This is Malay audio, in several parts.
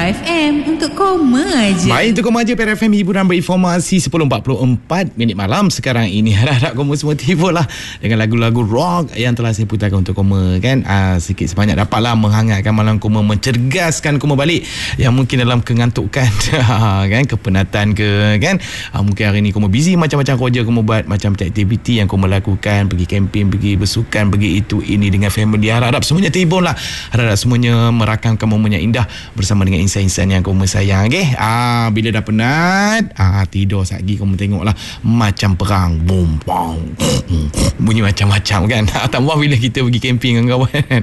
FM untuk koma aja. Baik, untuk koma aja Perak FM, hiburan berinformasi 10.44 minit malam sekarang ini. Harap-harap koma semua tiba lah dengan lagu-lagu rock yang telah saya putarkan untuk koma kan. Sikit sebanyak dapatlah menghangatkan malam koma, mencerdaskan koma balik yang mungkin dalam kengantukan kan, kepenatan ke kan. Mungkin hari ni koma busy macam-macam kerja koma buat, macam-macam aktiviti yang koma lakukan, pergi camping, pergi bersukan, pergi itu ini dengan family. Harap-harap semuanya terhibur lah. Harap-harap semuanya merakamkan momen yang indah bersama dengan insan-insan yang koma sayang. Okay? Bila dah penat, tidur lagi koma tengoklah macam perang, boom, bang, bunyi macam-macam kan. Tambah bila kita pergi camping dengan kawan,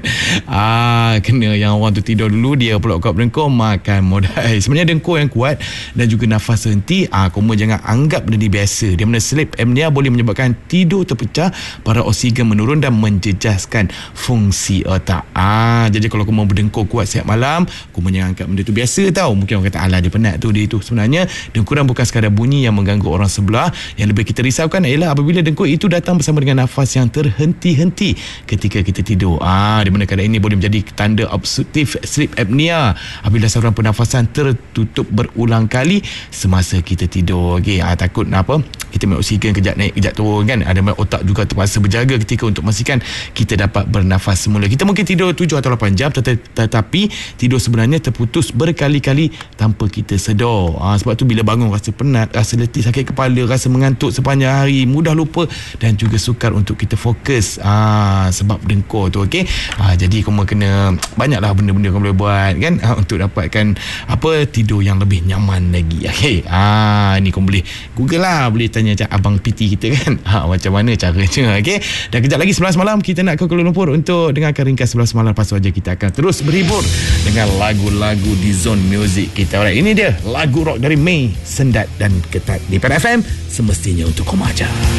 kena yang orang tu tidur dulu, dia pula kat dengkur makan modal. Sebenarnya dengkur yang kuat dan juga nafas henti. Koma jangan anggap benda ni biasa. Dia mana sleep apnea boleh menyebabkan tidur terpecah, para oksigen menurun dan menjejaskan fungsi otak. Jadi kalau koma berdengkur kuat setiap malam, koma jangan anggap benda tu biasa tau. Mungkin orang kata alah dia penat tu, dia tu. Sebenarnya dengkuran bukan sekadar bunyi yang mengganggu orang sebelah. Yang lebih kita risaukan ialah apabila dengkur itu datang bersama dengan nafas yang terhenti-henti ketika kita tidur. Di mana keadaan ini boleh menjadi tanda obstruktif sleep apnea apabila saluran pernafasan tertutup berulang kali semasa kita tidur. Okay, takut apa, kita punya oksigen kejap naik kejap turun kan. Ada otak juga terpaksa berjaga ketika untuk memastikan kita dapat bernafas semula. Kita mungkin tidur 7 atau 8 jam tetapi tidur sebenarnya terputus berkali-kali tanpa kita sedar. Sebab tu bila bangun rasa penat, rasa letih, sakit kepala, rasa mengantuk sepanjang hari, mudah lupa dan juga sukar untuk kita fokus sebab dengkur tu. Okey, jadi koma kena banyaklah benda-benda kau boleh buat kan, untuk dapatkan tidur yang lebih nyaman lagi. Okey, ni kau boleh Google lah, boleh tanya abang PT kita kan, macam mana caranya. Okey, dan kejap lagi 11 malam kita nak ke Kuala Lumpur untuk dengarkan ringkas 11 malam. Lepas tu aja kita akan terus berhibur dengan lagu-lagu di zone music kita. Alright, ini dia lagu rock dari Mei, Sendat dan Ketat di Perak FM, semestinya untuk koma aja.